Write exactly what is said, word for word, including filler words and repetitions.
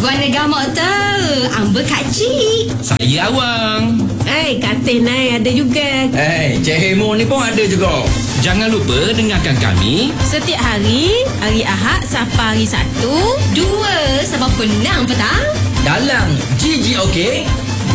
Warna gamuk tu Amber Kak Cik. Saya Awang. Eh, katil naik ada juga. Eh, Cik Hemo ni pun ada juga. Jangan lupa dengarkan kami Setiap hari, hari Ahad sampai hari Sabtu, Dua sampai penang petang Dalam G G OK